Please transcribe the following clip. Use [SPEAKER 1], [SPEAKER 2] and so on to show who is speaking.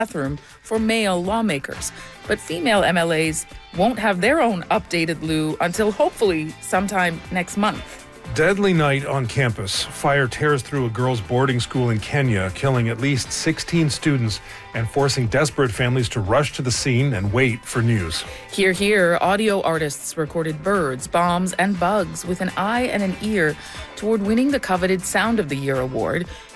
[SPEAKER 1] bathroom for male lawmakers. But female MLAs won't have their own updated loo until hopefully sometime next month.
[SPEAKER 2] Deadly night on campus. Fire tears through a girls' boarding school in Kenya, killing at least 16 students and forcing desperate families to rush to the scene and wait for news.
[SPEAKER 1] Hear, hear, audio artists recorded birds, bombs, and bugs with an eye and an ear toward winning the coveted Sound of the Year award.